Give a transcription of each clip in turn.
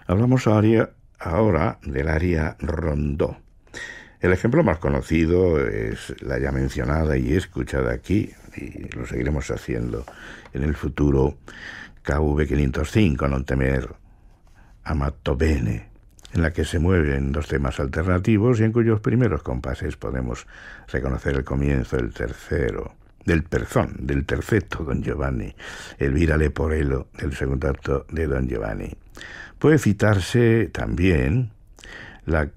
Hablamos ahora del aria rondó. El ejemplo más conocido es la ya mencionada y escuchada aquí, y lo seguiremos haciendo en el futuro, KV 505, Non temer amato bene, en la que se mueven dos temas alternativos y en cuyos primeros compases podemos reconocer el comienzo del terceto Don Giovanni, el Vira Leporello del segundo acto de Don Giovanni. Puede citarse también la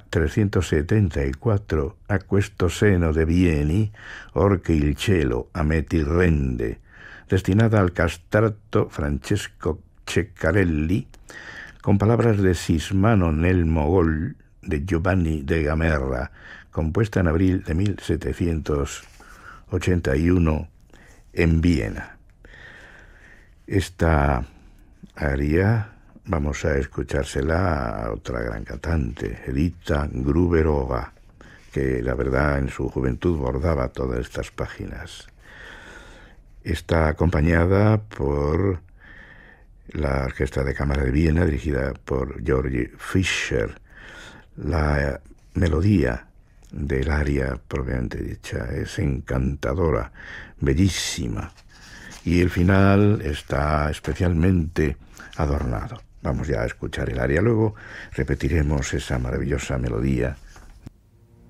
K374 A questo seno de vieni, orche il cielo a me ti rende, destinada al castrato Francesco Ceccarelli, con palabras de Sismano nel Mogol de Giovanni de Gamerra, compuesta en abril de 1781 en Viena. Esta aria vamos a escuchársela a otra gran cantante, Edita Gruberova, que la verdad en su juventud bordaba todas estas páginas. Está acompañada por la Orquesta de Cámara de Viena, dirigida por Georgi Fischer. La melodía del aria propiamente dicha es encantadora, bellísima, y el final está especialmente adornado. Vamos ya a escuchar el aria, luego repetiremos esa maravillosa melodía